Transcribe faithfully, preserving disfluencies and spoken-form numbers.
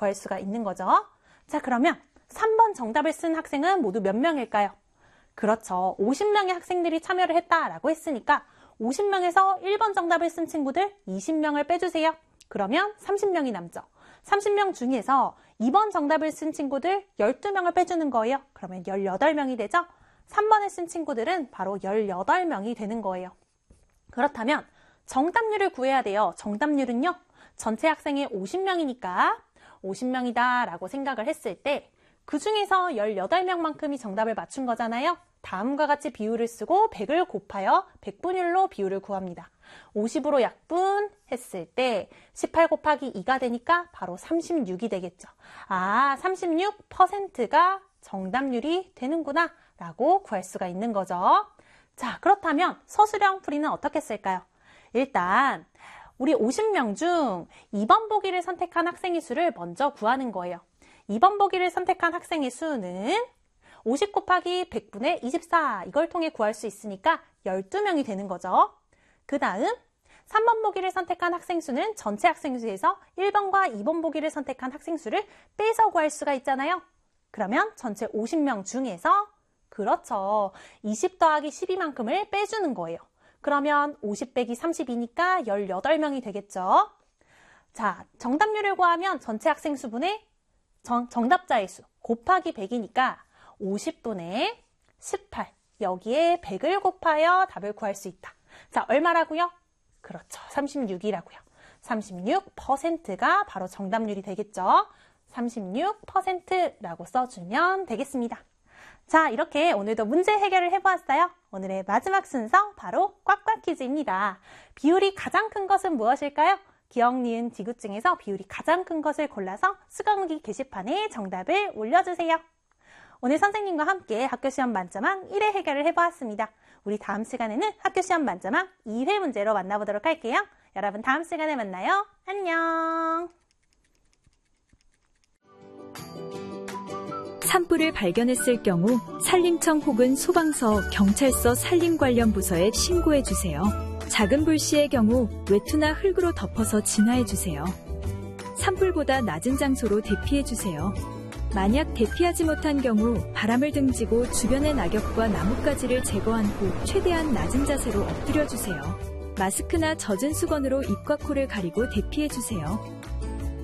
구할 수가 있는 거죠. 자, 그러면 삼 번 정답을 쓴 학생은 모두 몇 명일까요? 그렇죠. 오십 명의 학생들이 참여를 했다라고 했으니까 오십 명에서 일 번 정답을 쓴 친구들 이십 명을 빼주세요. 그러면 삼십 명이 남죠. 삼십 명 중에서 이 번 정답을 쓴 친구들 열두 명을 빼주는 거예요. 그러면 열여덟 명이 되죠. 삼 번을 쓴 친구들은 바로 열여덟 명이 되는 거예요. 그렇다면 정답률을 구해야 돼요. 정답률은요. 전체 학생의 오십 명이니까 오십 명이다 라고 생각을 했을 때 그 중에서 열여덟 명만큼이 정답을 맞춘 거잖아요. 다음과 같이 비율을 쓰고 백을 곱하여 백분율로 비율을 구합니다. 오십으로 약분 했을 때 십팔 곱하기 이가 되니까 바로 삼십육이 되겠죠. 아, 삼십육 퍼센트가 정답률이 되는구나 라고 구할 수가 있는 거죠. 자, 그렇다면 서술형 풀이는 어떻게 쓸까요? 일단 우리 오십 명 중 이 번 보기를 선택한 학생의 수를 먼저 구하는 거예요. 이 번 보기를 선택한 학생의 수는 오십 곱하기 백분의 이십사 이걸 통해 구할 수 있으니까 열두 명이 되는 거죠. 그 다음 삼 번 보기를 선택한 학생 수는 전체 학생 수에서 일 번과 이 번 보기를 선택한 학생 수를 빼서 구할 수가 있잖아요. 그러면 전체 오십 명 중에서 그렇죠. 이십 더하기 십이만큼을 빼주는 거예요. 그러면 오십 빼기 삼십이니까 열여덟 명이 되겠죠. 자, 정답률을 구하면 전체 학생 수분의 정, 정답자의 수 곱하기 백이니까 오십 분의 십팔, 여기에 백을 곱하여 답을 구할 수 있다. 자, 얼마라고요? 그렇죠. 삼십육이라고요. 삼십육 퍼센트가 바로 정답률이 되겠죠. 삼십육 퍼센트라고 써주면 되겠습니다. 자, 이렇게 오늘도 문제 해결을 해보았어요. 오늘의 마지막 순서 바로 꽉꽉 퀴즈입니다. 비율이 가장 큰 것은 무엇일까요? 기억, 니은, 디귿 중에서 비율이 가장 큰 것을 골라서 수강무기 게시판에 정답을 올려주세요. 오늘 선생님과 함께 학교시험 만점왕 일 회 해결을 해보았습니다. 우리 다음 시간에는 학교시험 만점왕 이 회 문제로 만나보도록 할게요. 여러분 다음 시간에 만나요. 안녕. 산불을 발견했을 경우 산림청 혹은 소방서, 경찰서 산림 관련 부서에 신고해 주세요. 작은 불씨의 경우 외투나 흙으로 덮어서 진화해 주세요. 산불보다 낮은 장소로 대피해 주세요. 만약 대피하지 못한 경우 바람을 등지고 주변의 낙엽과 나뭇가지를 제거한 후 최대한 낮은 자세로 엎드려 주세요. 마스크나 젖은 수건으로 입과 코를 가리고 대피해 주세요.